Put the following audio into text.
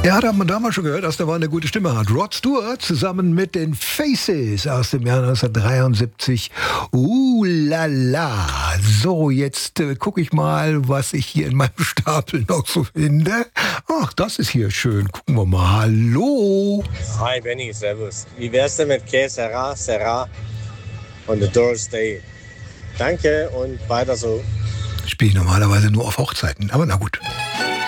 Ja, da hat man damals schon gehört, dass der Mann eine gute Stimme hat. Rod Stewart zusammen mit den Faces aus dem Jahr 1973. La la. So, jetzt gucke ich mal, was ich hier in meinem Stapel noch so finde. Ach, das ist hier schön. Gucken wir mal. Hallo. Hi Benny, servus. Wie wär's denn mit Que Sera, Sera und The Doors Day? Danke und weiter so. Spiele ich normalerweise nur auf Hochzeiten, aber na gut.